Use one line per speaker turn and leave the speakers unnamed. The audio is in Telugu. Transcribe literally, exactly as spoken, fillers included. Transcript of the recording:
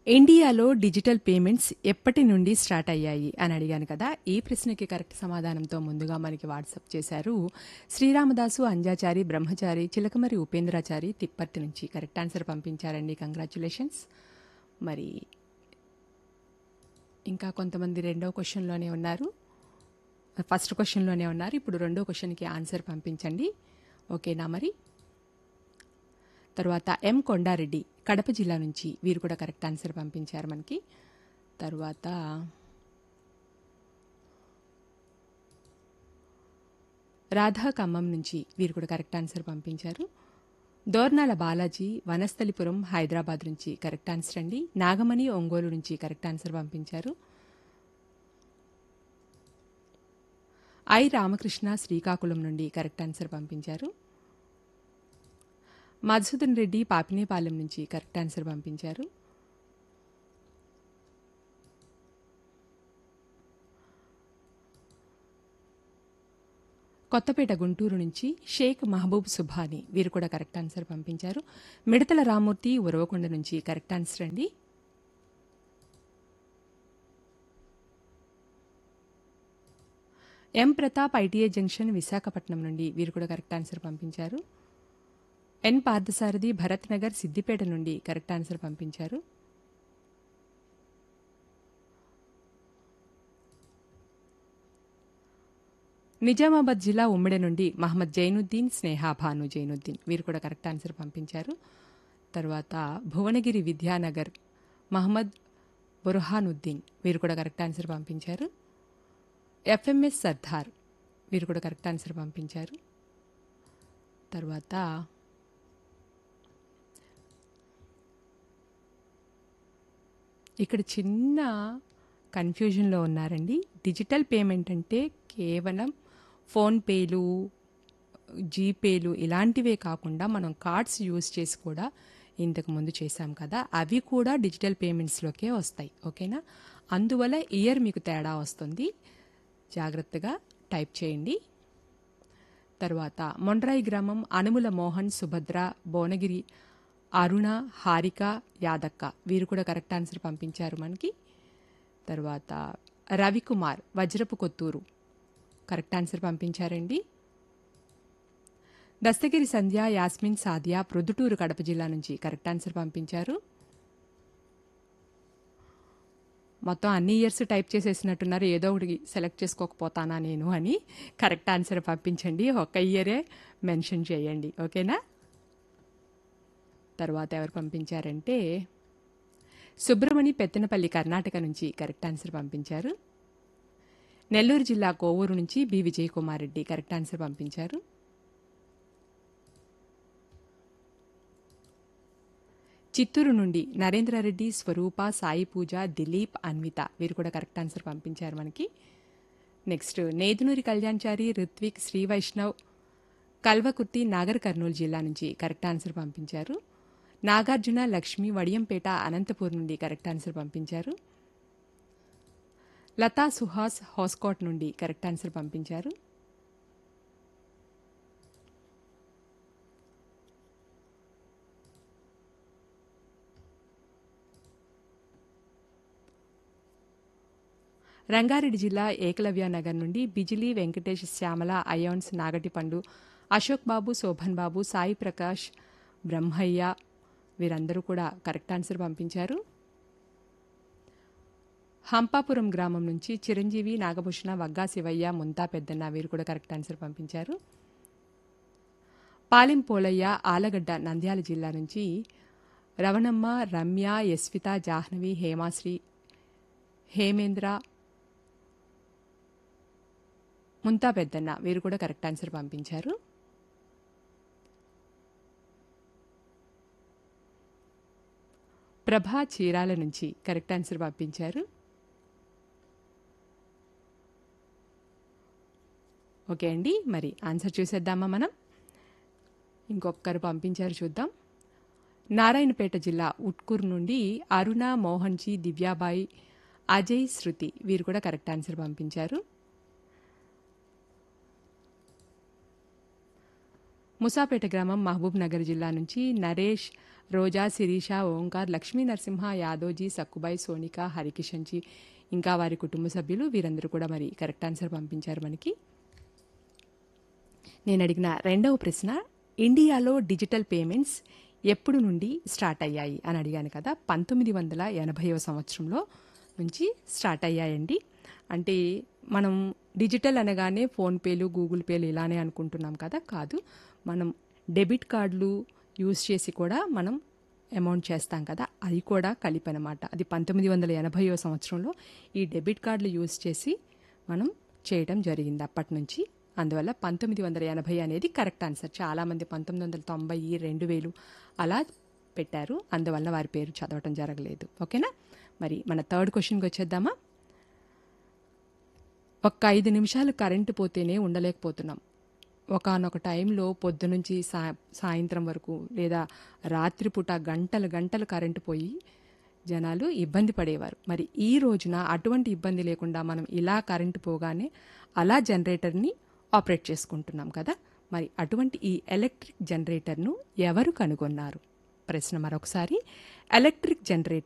ఇండియాలో డిజిటల్ పేమెంట్స్ ఎప్పటి నుండి స్టార్ట్ అయ్యాయి అని అడిగాను కదా. ఈ ప్రశ్నకి కరెక్ట్ సమాధానంతో ముందుగా మనకి వాట్సాప్ చేశారు శ్రీరామదాసు, అంజాచారి, బ్రహ్మచారి, చిలకమరి ఉపేంద్రాచారి తిప్పర్తి నుంచి కరెక్ట్ ఆన్సర్ పంపించారండి. కంగ్రాచ్యులేషన్స్. మరి ఇంకా కొంతమంది రెండో క్వశ్చన్లోనే ఉన్నారు, ఫస్ట్ క్వశ్చన్లోనే ఉన్నారు. ఇప్పుడు రెండో క్వశ్చన్కి ఆన్సర్ పంపించండి, ఓకేనా? మరి తర్వాత ఎం కొండారెడ్డి కడప జిల్లా నుంచి వీరు కూడా కరెక్ట్ ఆన్సర్ పంపించారు మనకి. తర్వాత రాధా ఖమ్మం నుంచి వీరు కూడా కరెక్ట్ ఆన్సర్ పంపించారు. దోర్నాల బాలాజీ వనస్థలిపురం హైదరాబాద్ నుంచి కరెక్ట్ ఆన్సర్ అండి. నాగమణి ఒంగోలు నుంచి కరెక్ట్ ఆన్సర్ పంపించారు. ఐ రామకృష్ణ శ్రీకాకుళం నుండి కరెక్ట్ ఆన్సర్ పంపించారు. మధుసూదన్ రెడ్డి పాపినేపాలెం నుంచి కరెక్ట్ ఆన్సర్ పంపించారు. కొత్తపేట గుంటూరు నుంచి షేక్ మహబూబ్ సుభాని వీరు కూడా కరెక్ట్ ఆన్సర్ పంపించారు. మిడతల రామూర్తి ఉరవకొండ నుంచి కరెక్ట్ ఆన్సర్ అండి. ఎం ప్రతాప్ ఐటీఐ జంక్షన్ విశాఖపట్నం నుండి వీరు కూడా కరెక్ట్ ఆన్సర్ పంపించారు. ఎన్ పార్థసారథి భరత్ నగర్ సిద్దిపేట నుండి కరెక్ట్ ఆన్సర్ పంపించారు. నిజామాబాద్ జిల్లా ఉమ్మడి నుండి మహమ్మద్ జైనుద్దీన్, స్నేహా భాను జైనుద్దీన్ వీరు కూడా కరెక్ట్ ఆన్సర్ పంపించారు. తర్వాత భువనగిరి విద్యానగర్ మహమ్మద్ బుర్హానుద్దీన్ వీరు కూడా కరెక్ట్ ఆన్సర్ పంపించారు. ఎఫ్ఎంఎస్ సర్దార్ వీరు కూడా కరెక్ట్ ఆన్సర్ పంపించారు. తర్వాత ఇక్కడ చిన్న కన్ఫ్యూజన్లో ఉన్నారండి. డిజిటల్ పేమెంట్ అంటే కేవలం ఫోన్పేలు, జీపేలు ఇలాంటివే కాకుండా మనం కార్డ్స్ యూజ్ చేసి కూడా ఇంతకు ముందు చేశాం కదా, అవి కూడా డిజిటల్ పేమెంట్స్లోకే వస్తాయి, ఓకేనా? అందువల్ల ఇయర్ మీకు తేడా వస్తుంది, జాగ్రత్తగా టైప్ చేయండి. తర్వాత మొండ్రాయి గ్రామం అనుముల మోహన్, సుభద్ర, భువనగిరి అరుణ, హారిక, యాదక్క వీరు కూడా కరెక్ట్ ఆన్సర్ పంపించారు మనకి. తర్వాత రవికుమార్ వజ్రపు కొత్తూరు కరెక్ట్ ఆన్సర్ పంపించారండి. దస్తగిరి సంధ్య, యాస్మిన్, సాదియా ప్రొద్దుటూరు కడప జిల్లా నుంచి కరెక్ట్ ఆన్సర్ పంపించారు. మొత్తం అన్ని ఇయర్స్ టైప్ చేసేసినట్టున్నారు, ఏదో ఒకటి సెలెక్ట్ చేసుకోకపోతానా నేను అని. కరెక్ట్ ఆన్సర్ పంపించండి, ఒక్క ఇయరే మెన్షన్ చేయండి, ఓకేనా? తర్వాత ఎవరు పంపించారంటే సుబ్రమణి పెత్తనపల్లి కర్ణాటక నుంచి కరెక్ట్ ఆన్సర్ పంపించారు. నెల్లూరు జిల్లా కోవూరు నుంచి B Vijay Kumar Reddy correct answer పంపించారు. చిత్తూరు నుండి నరేంద్రారెడ్డి, స్వరూప, సాయి పూజ, దిలీప్, అన్విత వీరు కూడా కరెక్ట్ ఆన్సర్ పంపించారు మనకి. నెక్స్ట్ నేదునూరి కళ్యాణ్చారి, రుత్విక్, శ్రీ వైష్ణవ్ కల్వకుర్తి, నాగర్ కర్నూలు జిల్లా నుంచి కరెక్ట్ ఆన్సర్ పంపించారు. నాగార్జున, లక్ష్మి వడియంపేట అనంతపూర్ నుండి కరెక్ట్ ఆన్సర్ పంపించారు. లతా సుహాస్ హోస్కోట్ నుండి కరెక్ట్ ఆన్సర్ పంపించారు. రంగారెడ్డి జిల్లా ఏకలవ్య నగర్ నుండి బిజిలీ వెంకటేష్, శ్యామల, అయాన్స్, నాగటిపండు, అశోక్ బాబు, శోభన్ బాబు, సాయి ప్రకాష్, బ్రహ్మయ్య వీరందరూ కూడా కరెక్ట్ ఆన్సర్ పంపించారు. హంపాపురం గ్రామం నుంచి చిరంజీవి, నాగభూషణ, వగ్గా శివయ్య, ముంతా పెద్దన్న వీరు కూడా కరెక్ట్ ఆన్సర్ పంపించారు. పాలెం పోలయ్య ఆలగడ్డ నంద్యాల జిల్లా నుంచి రవణమ్మ, రమ్య, యస్విత, జాహ్నవి, హేమాశ్రీ, హేమేంద్ర, ముంతా పెద్దన్న వీరు కూడా కరెక్ట్ ఆన్సర్ పంపించారు. ప్రభా చీరాల నుంచి కరెక్ట్ ఆన్సర్ పంపించారు. ఓకే అండి, మరి ఆన్సర్ చూసేద్దామా మనం. ఇంకొకరు పంపించారు, చూద్దాం. నారాయణపేట జిల్లా ఉట్కూరు నుండి అరుణ, మోహన్జీ, దివ్యాబాయి, అజయ్, శృతి వీరు కూడా కరెక్ట్ ఆన్సర్ పంపించారు. ముసాపేట గ్రామం మహబూబ్ నగర్ జిల్లా నుంచి నరేష్, రోజా, శిరీష, ఓంకార్, లక్ష్మీ నరసింహ, యాదోజీ, సక్కుబాయి, సోనిక, హరికిషన్జీ ఇంకా వారి కుటుంబ సభ్యులు వీరందరూ కూడా మరి కరెక్ట్ ఆన్సర్ పంపించారు మనకి. నేను అడిగిన రెండవ ప్రశ్న, ఇండియాలో డిజిటల్ పేమెంట్స్ ఎప్పుడు నుండి స్టార్ట్ అయ్యాయి అని అడిగాను కదా. పంతొమ్మిది వందల ఎనభైవ సంవత్సరంలో నుంచి స్టార్ట్ అయ్యాయండి. అంటే మనం డిజిటల్ అనగానే ఫోన్పేలు, గూగుల్ పేలు ఇలానే అనుకుంటున్నాం కదా. కాదు, మనం డెబిట్ కార్డులు యూజ్ చేసి కూడా మనం అమౌంట్ చేస్తాం కదా, అది కూడా కలిపి అనమాట. అది పంతొమ్మిది వందల ఎనభైవ సంవత్సరంలో ఈ డెబిట్ కార్డులు యూజ్ చేసి మనం చేయడం జరిగింది అప్పటి నుంచి. అందువల్ల పంతొమ్మిది వందల ఎనభై అనేది కరెక్ట్ ఆన్సర్. చాలామంది పంతొమ్మిది వందల తొంభై రెండు వేలు అలా పెట్టారు, అందువల్ల వారి పేరు చదవటం జరగలేదు. ఓకేనా. మరి మన థర్డ్ క్వశ్చన్కి వచ్చేద్దామా. ఒక్క ఐదు నిమిషాలు కరెంటు పోతేనే ఉండలేకపోతున్నాం. ఒకానొక టైంలో పొద్దు నుంచి సా సాయంత్రం వరకు లేదా రాత్రిపూట గంటలు గంటలు కరెంటు పోయి జనాలు ఇబ్బంది పడేవారు. మరి ఈ రోజున అటువంటి ఇబ్బంది లేకుండా మనం ఇలా కరెంటు పోగానే అలా జనరేటర్ని ఆపరేట్ చేసుకుంటున్నాం కదా. మరి అటువంటి ఈ ఎలక్ట్రిక్ జనరేటర్ను ఎవరు కనుగొన్నారు? ప్రశ్న మరొకసారి, ఎలక్ట్రిక్ జనరేటర్